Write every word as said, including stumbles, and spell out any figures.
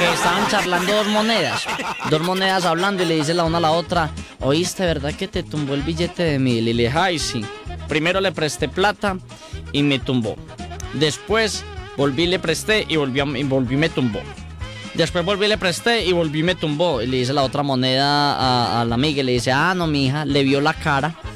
que estaban charlando dos monedas, dos monedas hablando y le dice la una a la otra, ¿oíste, verdad que te tumbó el billete de mil? Y le dije, ay, sí. Primero le presté plata y me tumbó. Después volví, le presté y volví, a, y volví y me tumbó. Después volví, le presté y volví y me tumbó. Y le dice la otra moneda a, a la amiga y le dice, ah, no, mija, le vio la cara.